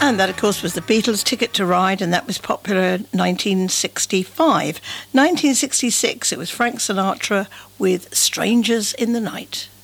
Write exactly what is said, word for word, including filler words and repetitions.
And that, of course, was the Beatles' Ticket to Ride, and that was popular in nineteen sixty-five. nineteen sixty-six, it was Frank Sinatra with Strangers in the Night.